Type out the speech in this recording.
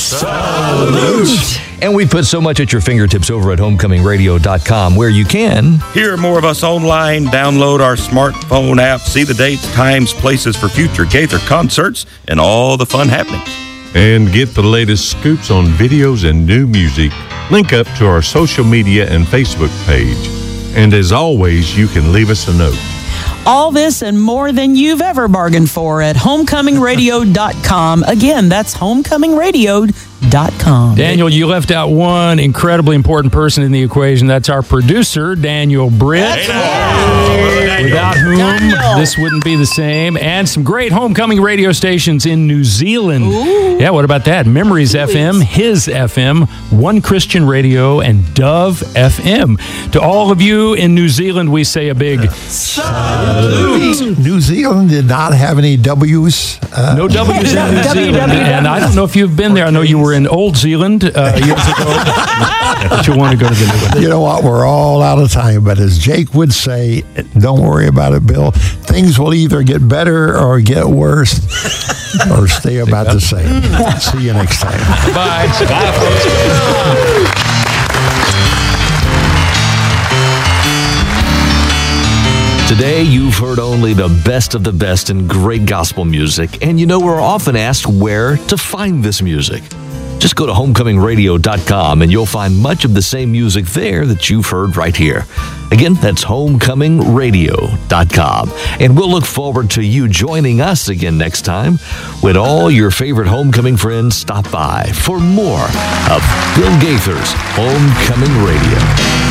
Salute! And we put so much at your fingertips over at homecomingradio.com, where you can hear more of us online, download our smartphone app, see the dates, times, places for future Gaither concerts, and all the fun happenings. And get the latest scoops on videos and new music. Link up to our social media and Facebook page. And as always, you can leave us a note. All this and more than you've ever bargained for at homecomingradio.com. Again, that's homecomingradio.com. Daniel, you left out one incredibly important person in the equation. That's our producer, Daniel Britt. Without whom this wouldn't be the same. And some great homecoming radio stations in New Zealand. Ooh. Yeah, what about that? Memories FM, His FM, One Christian Radio, and Dove FM. To all of you in New Zealand, we say a big salute. New Zealand did not have any W's. No W's in New Zealand. And I don't know if you've been there. I know you were in Old Zealand years ago. But you want to go to the new one. You know what? We're all out of time. But as Jake would say, don't worry about it, Bill. Things will either get better or get worse or stay about the same. See you next time. Bye. Bye, folks. Today, you've heard only the best of the best in great gospel music. And you know, we're often asked where to find this music. Just go to homecomingradio.com and you'll find much of the same music there that you've heard right here. Again, that's homecomingradio.com. And we'll look forward to you joining us again next time when all your favorite homecoming friends stop by for more of Bill Gaither's Homecoming Radio.